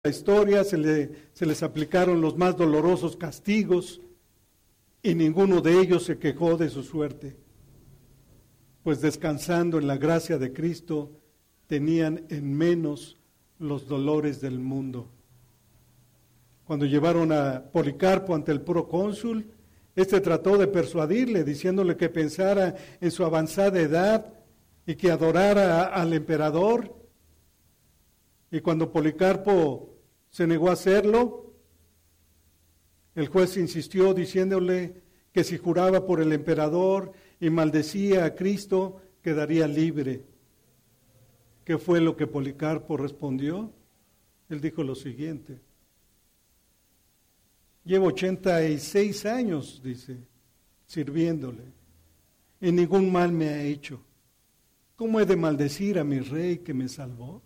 la historia, se les aplicaron los más dolorosos castigos y ninguno de ellos se quejó de su suerte, pues descansando en la gracia de Cristo, tenían en menos los dolores del mundo. Cuando llevaron a Policarpo ante el procónsul, este trató de persuadirle, diciéndole que pensara en su avanzada edad y que adorara al emperador. Y cuando Policarpo se negó a hacerlo, el juez insistió diciéndole que si juraba por el emperador y maldecía a Cristo, quedaría libre. ¿Qué fue lo que Policarpo respondió? Él dijo lo siguiente: llevo 86 años, dice, sirviéndole, y ningún mal me ha hecho. ¿Cómo he de maldecir a mi rey que me salvó?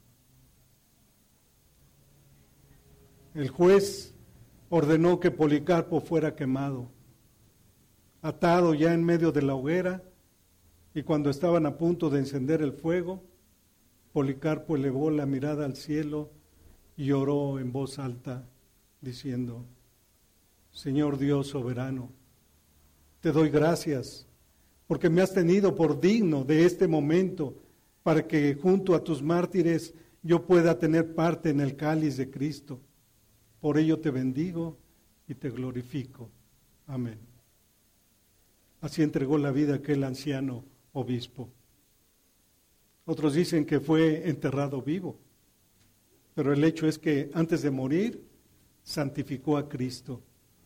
El juez ordenó que Policarpo fuera quemado, atado ya en medio de la hoguera, y cuando estaban a punto de encender el fuego, Policarpo elevó la mirada al cielo y oró en voz alta, diciendo: Señor Dios soberano, te doy gracias, porque me has tenido por digno de este momento, para que junto a tus mártires yo pueda tener parte en el cáliz de Cristo. Por ello te bendigo y te glorifico. Amén. Así entregó la vida aquel anciano obispo. Otros dicen que fue enterrado vivo, pero el hecho es que antes de morir santificó a Cristo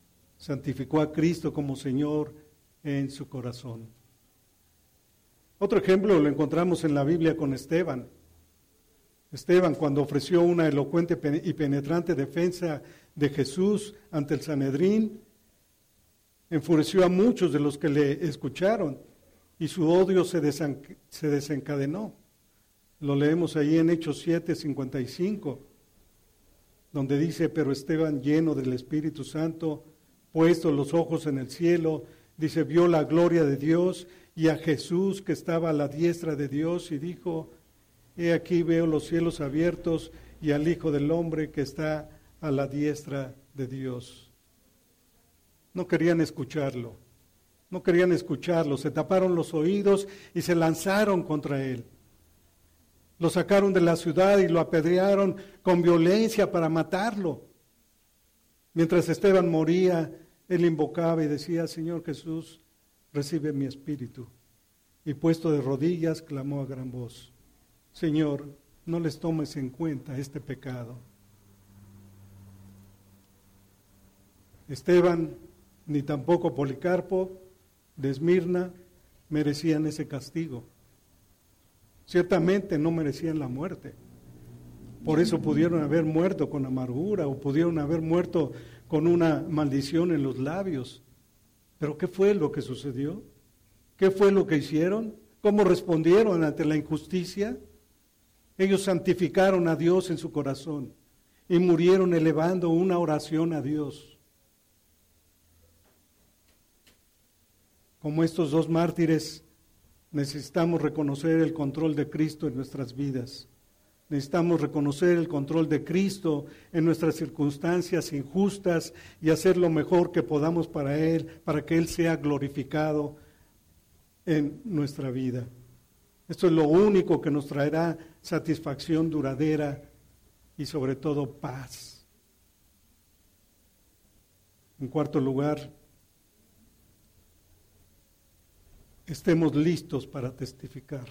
como Señor en su corazón. Otro ejemplo lo encontramos en la Biblia con Esteban. Esteban, cuando ofreció una elocuente y penetrante defensa de Jesús ante el Sanedrín, enfureció a muchos de los que le escucharon y su odio se desencadenó. Lo leemos ahí en Hechos 7:55, donde dice: pero Esteban, lleno del Espíritu Santo, puesto los ojos en el cielo, dice, vio la gloria de Dios y a Jesús que estaba a la diestra de Dios, y dijo: he aquí veo los cielos abiertos y al Hijo del Hombre que está a la diestra de Dios. No querían escucharlo, se taparon los oídos y se lanzaron contra él. Lo sacaron de la ciudad y lo apedrearon con violencia para matarlo. Mientras Esteban moría, él invocaba y decía: Señor Jesús, recibe mi espíritu. Y puesto de rodillas, clamó a gran voz: Señor, no les tomes en cuenta este pecado. Esteban, ni tampoco Policarpo de Esmirna merecían ese castigo. Ciertamente no merecían la muerte. Por eso pudieron haber muerto con amargura o pudieron haber muerto con una maldición en los labios. Pero ¿qué fue lo que sucedió? ¿Qué fue lo que hicieron? ¿Cómo respondieron ante la injusticia? Ellos santificaron a Dios en su corazón y murieron elevando una oración a Dios. Como estos dos mártires, necesitamos reconocer el control de Cristo en nuestras vidas. Necesitamos reconocer el control de Cristo en nuestras circunstancias injustas y hacer lo mejor que podamos para Él, para que Él sea glorificado en nuestra vida. Esto es lo único que nos traerá satisfacción duradera y sobre todo paz. En cuarto lugar, estemos listos para testificar.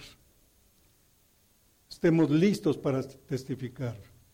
Estemos listos para testificar.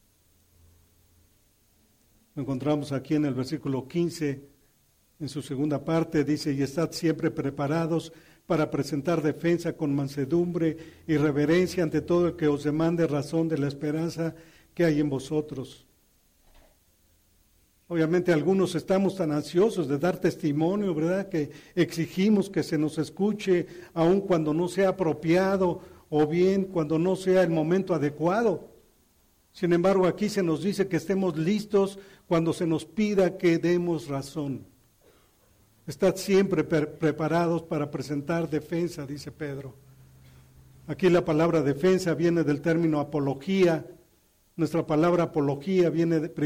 Lo encontramos aquí en el versículo 15, en su segunda parte, dice: y estad siempre preparados para presentar defensa con mansedumbre y reverencia ante todo el que os demande razón de la esperanza que hay en vosotros. Obviamente algunos estamos tan ansiosos de dar testimonio, ¿verdad?, que exigimos que se nos escuche aun cuando no sea apropiado o bien cuando no sea el momento adecuado. Sin embargo, aquí se nos dice que estemos listos cuando se nos pida que demos razón. Estad siempre preparados para presentar defensa, dice Pedro. Aquí la palabra defensa viene del término apología, Nuestra palabra apología viene